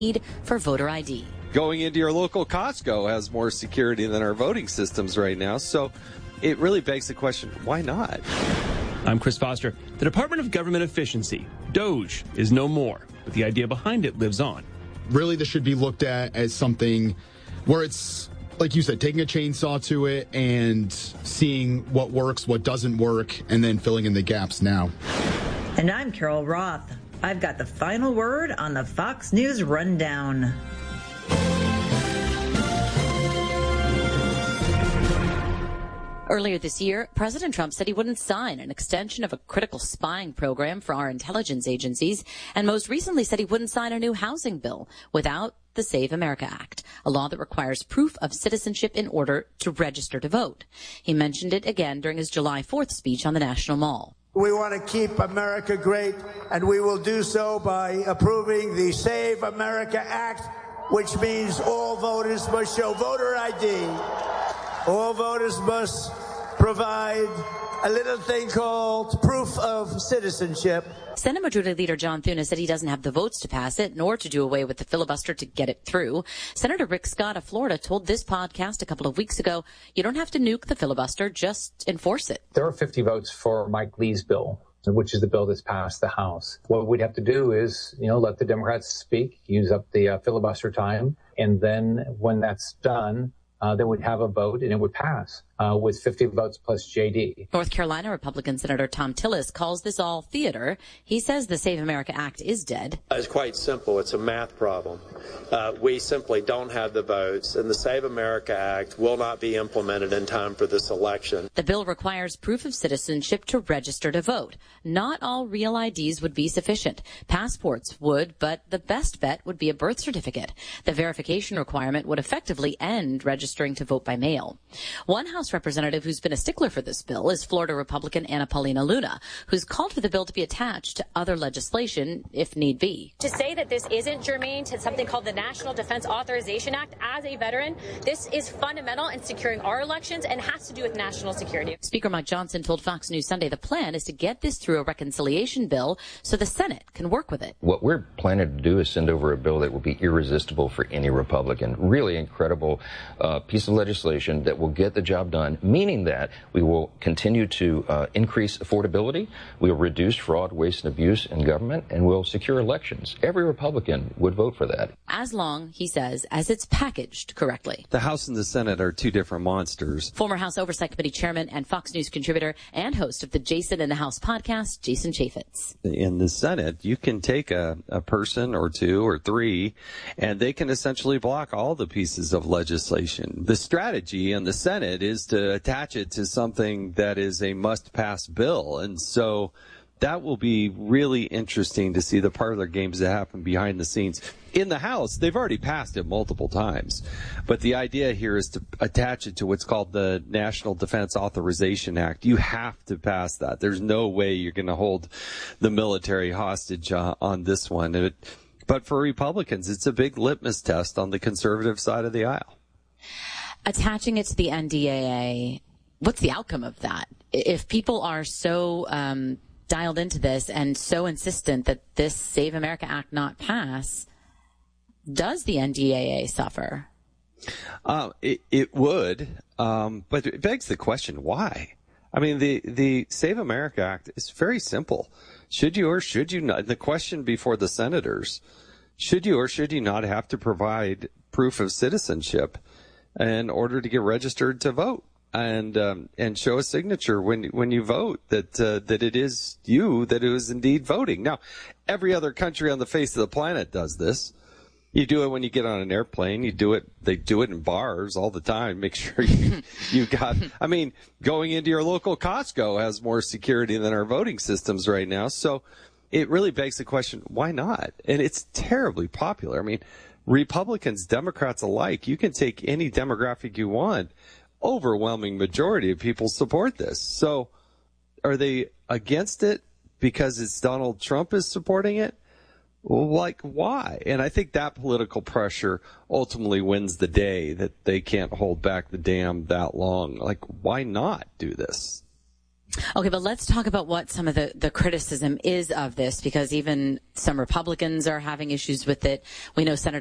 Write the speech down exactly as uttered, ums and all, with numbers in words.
for voter I D. Going into your local Costco has more security than our voting systems right now. So it really begs the question, why not? I'm Chris Foster. The Department of Government Efficiency, DOGE, is no more, but the idea behind it lives on. Really, this should be looked at as something where it's, like you said, taking a chainsaw to it and seeing what works, what doesn't work, and then filling in the gaps now. And I'm Carol Roth. I've got the final word on the Fox News Rundown. Earlier this year, President Trump said he wouldn't sign an extension of a critical spying program for our intelligence agencies, and most recently said he wouldn't sign a new housing bill without the Save America Act, a law that requires proof of citizenship in order to register to vote. He mentioned it again during his July fourth speech on the National Mall. We want to keep America great, and we will do so by approving the Save America Act, which means all voters must show voter I D. All voters must provide a little thing called proof of citizenship. Senate Majority Leader John Thune said he doesn't have the votes to pass it, nor to do away with the filibuster to get it through. Senator Rick Scott of Florida told this podcast a couple of weeks ago, you don't have to nuke the filibuster, just enforce it. There are fifty votes for Mike Lee's bill, which is the bill that's passed the House. What we'd have to do is, you know, let the Democrats speak, use up the uh, filibuster time, and then when that's done, uh, then we'd have a vote and it would pass. Uh, with fifty votes plus J D. North Carolina Republican Senator Tom Tillis calls this all theater. He says the Save America Act is dead. It's quite simple. It's a math problem. Uh, we simply don't have the votes, and the Save America Act will not be implemented in time for this election. The bill requires proof of citizenship to register to vote. Not all real I Ds would be sufficient. Passports would, but the best bet would be a birth certificate. The verification requirement would effectively end registering to vote by mail. One House representative who's been a stickler for this bill is Florida Republican Anna Paulina Luna, who's called for the bill to be attached to other legislation if need be. To say that this isn't germane to something called the National Defense Authorization Act, as a veteran, this is fundamental in securing our elections and has to do with national security. Speaker Mike Johnson told Fox News Sunday the plan is to get this through a reconciliation bill so the Senate can work with it. What we're planning to do is send over a bill that will be irresistible for any Republican. Really incredible uh, piece of legislation that will get the job done, meaning that we will continue to uh, increase affordability, we'll reduce fraud, waste, and abuse in government, and we'll secure elections. Every Republican would vote for that. As long, he says, as it's packaged correctly. The House and the Senate are two different monsters. Former House Oversight Committee Chairman and Fox News contributor and host of the Jason in the House podcast, Jason Chaffetz. In the Senate, you can take a, a person or two or three, and they can essentially block all the pieces of legislation. The strategy in the Senate is to attach it to something that is a must-pass bill. And so that will be really interesting to see the parlor games that happen behind the scenes. In the House, they've already passed it multiple times. But the idea here is to attach it to what's called the National Defense Authorization Act. You have to pass that. There's no way you're going to hold the military hostage uh, on this one. It, but for Republicans, it's a big litmus test on the conservative side of the aisle. Attaching it to the N D A A, what's the outcome of that? If people are so um, dialed into this and so insistent that this Save America Act not pass, does the N D A A suffer? Uh, it, it would, um, but it begs the question, why? I mean, the, the Save America Act is very simple. Should you or should you not? The question before the senators, should you or should you not have to provide proof of citizenship in order to get registered to vote and um, and show a signature when when you vote that uh, that it is you that is indeed voting. Now, every other country on the face of the planet does this. You do it when you get on an airplane. You do it. They do it in bars all the time. Make sure you you got. I mean, going into your local Costco has more security than our voting systems right now. So it really begs the question, why not? And it's terribly popular. I mean, Republicans, Democrats alike, you can take any demographic you want. Overwhelming majority of people support this. So are they against it because it's Donald Trump is supporting it? Well, like, why? And I think that political pressure ultimately wins the day, that they can't hold back the dam that long. Like, why not do this? Okay, but let's talk about what some of the, the criticism is of this, because even some Republicans are having issues with it. We know Senator